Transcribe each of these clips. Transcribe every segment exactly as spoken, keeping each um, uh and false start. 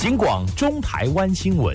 警广中台湾新闻。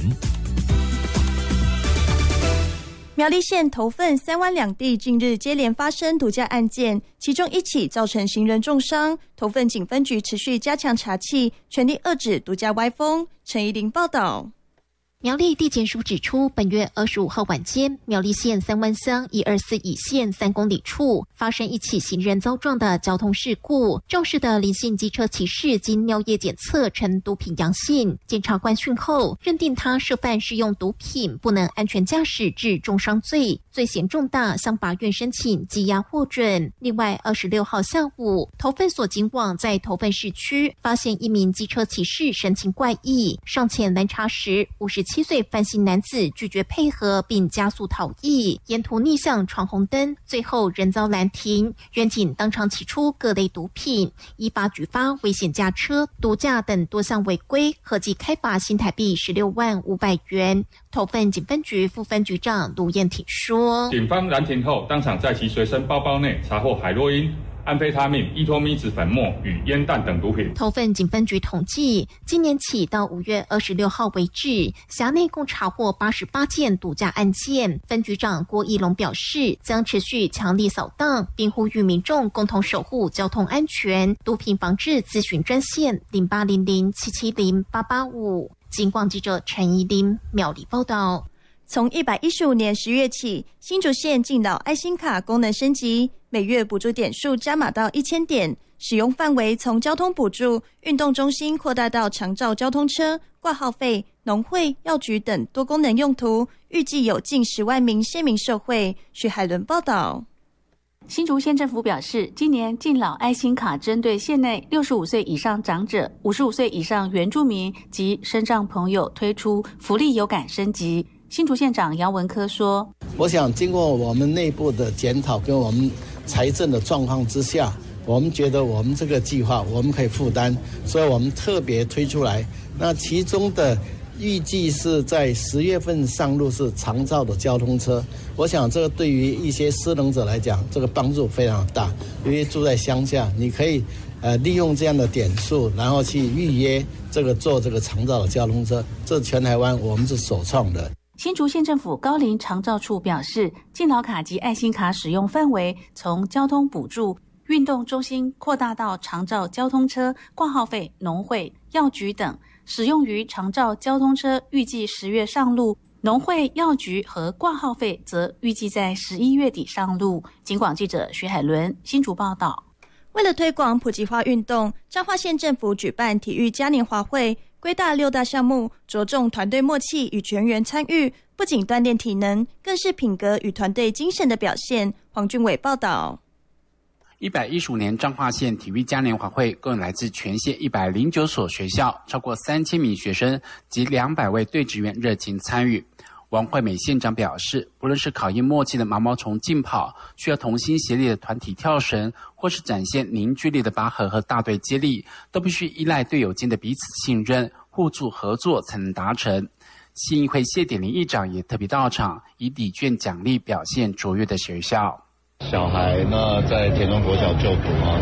苗栗县头份、三湾两地近日接连发生毒驾案件，其中一起造成行人重伤。头份警分局持续加强查缉，全力遏止毒驾歪风。陈怡玲报道。 苗栗地检署指出，本月二十五号晚间，苗栗县三湾乡一二四乙线三公里处发生一起行人遭撞的交通事故。肇事的林姓机车骑士经尿液检测呈毒品阳性，检察官讯后认定他涉犯适用毒品不能安全驾驶致重伤罪，罪嫌重大，向法院申请羁押获准。另外，二十六号下午，头份所警网在头份市区发现一名机车骑士神情怪异，上前拦查时，五十七岁范姓男子拒绝配合并加速逃逸，沿途逆向闯红灯，最后人遭拦停。员警当场起出各类毒品，依法举发危险驾车、毒驾等多项违规，合计开罚新台币十六万五百元。头份警分局副分局长卢彦挺说：“ 警方拦停后，当场在其随身包包内查获海洛因、安非他命、依托咪酯粉末与烟弹等毒品。” 头份警分局统计，今年起到五月二十六号为止，辖内共查获八十八件毒驾案件。分局长郭义龙表示，将持续强力扫荡，并呼吁民众共同守护交通安全。毒品防治咨询专线零八零零七七零八八五。警广记者陈怡琳苗栗报道。 从一百一十五年十月起，新竹县敬老爱心卡功能升级，每月补助点数加码到一千点，使用范围从交通补助、运动中心扩大到长照交通车、挂号费、农会、药局等多功能用途，预计有近十万名县民受惠。许海伦报道。 新竹县政府表示，今年敬老爱心卡针对县内六十五岁以上长者、五十五岁以上原住民及身障朋友推出福利有感升级。新竹县长姚文科说：“ 我想经过我们内部的检讨跟我们财政的状况之下，我们觉得我们这个计划我们可以负担，所以我们特别推出来。那其中的预计是在十月份上路是长照的交通车，我想这个对于一些失能者来讲，这个帮助非常大。因为住在乡下，你可以呃利用这样的点数，然后去预约这个坐这个长照的交通车，这全台湾我们是首创的。” 新竹县政府高龄长照处表示，敬老卡及爱心卡使用范围从交通补助、运动中心扩大到长照交通车、挂号费、农会、药局等，使用于长照交通车预计十月上路，农会、药局和挂号费则预计在十一月底上路。警广记者徐海伦新竹报道。 为了推广普及化运动，彰化县政府举办体育嘉年华会，归大六大项目，着重团队默契与全员参与，不仅锻炼体能，更是品格与团队精神的表现。黄俊伟报道。 一百一十五年彰化县体育嘉年华会共来自全县一百零九所学校，超过三千名学生及两百位队职员热情参与。王惠美县长表示，不论是考验默契的毛毛虫竞跑，需要同心协力的团体跳绳，或是展现凝聚力的拔河和大队接力，都必须依赖队友间的彼此信任、互助合作才能达成。县议会谢典林议长也特别到场，以礼券奖励表现卓越的学校。 小孩呢在田中国小就读啊，